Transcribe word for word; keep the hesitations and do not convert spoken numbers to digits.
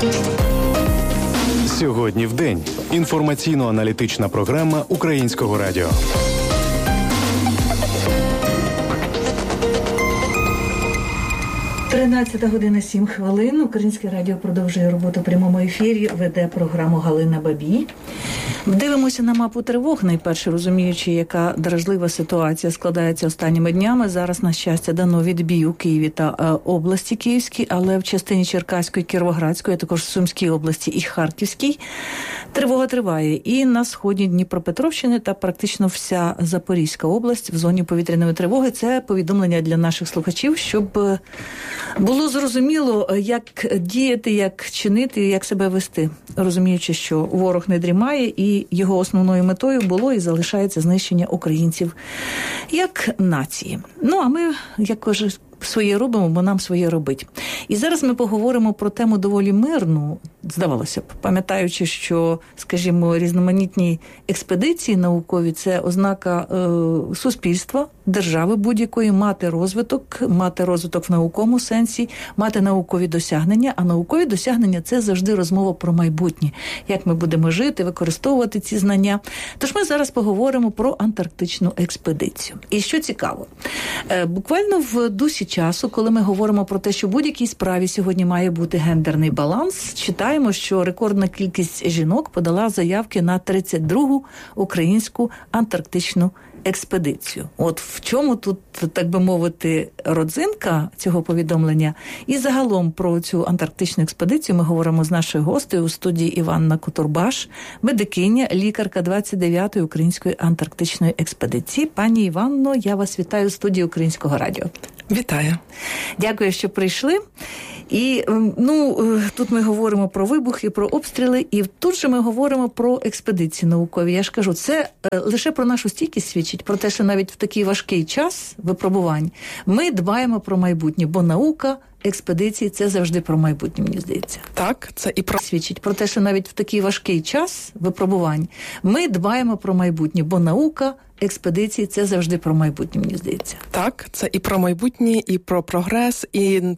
Сьогодні в день. Інформаційно-аналітична програма Українського радіо. тринадцята година сім хвилин. Українське радіо продовжує роботу в прямому ефірі. Веде програму Галина Бабій. Дивимося на мапу тривог, найперше розуміючи, яка дражлива ситуація складається останніми днями. Зараз, на щастя, дано відбій у Києві та е, області Київській, але в частині Черкаської, Кіровоградської, а також в Сумській області і Харківській тривога триває. І на сході Дніпропетровщини та практично вся Запорізька область в зоні повітряної тривоги. Це повідомлення для наших слухачів, щоб було зрозуміло, як діяти, як чинити, як себе вести, розуміючи, що ворог не дрімає і його основною метою було і залишається знищення українців як нації. Ну, а ми, як каже, своє робимо, бо нам своє робить. І зараз ми поговоримо про тему доволі мирну, здавалося б, пам'ятаючи, що, скажімо, різноманітні експедиції наукові – це ознака е, суспільства, держави будь-якої, мати розвиток, мати розвиток в науковому сенсі, мати наукові досягнення, а наукові досягнення – це завжди розмова про майбутнє, як ми будемо жити, використовувати ці знання. Тож ми зараз поговоримо про антарктичну експедицію. І що цікаво, е, буквально в дусі часу, коли ми говоримо про те, що в будь-якій справі сьогодні має бути гендерний баланс, читаємо, що рекордна кількість жінок подала заявки на тридцять другу українську антарктичну експедицію. От в чому тут, так би мовити, родзинка цього повідомлення? І загалом про цю антарктичну експедицію ми говоримо з нашою гостею у студії Іванна Котурбаш, медикиня, лікарка двадцять дев'ятої української антарктичної експедиції. Пані Іванно, я вас вітаю у студії Українського радіо. Вітаю. Дякую, що прийшли. І, ну, тут ми говоримо про вибухи, про обстріли, і тут же ми говоримо про експедиції наукові. Я ж кажу, це лише про нашу стійкість свідчить, про те, що навіть в такий важкий час випробувань ми дбаємо про майбутнє, бо наука, експедиції – це завжди про майбутнє, мені здається. Так, це і про... Свідчить про те, що навіть в такий важкий час випробувань ми дбаємо про майбутнє, бо наука, експедиції – це завжди про майбутнє, мені здається. Так, це і про майбутнє, і про прогрес, і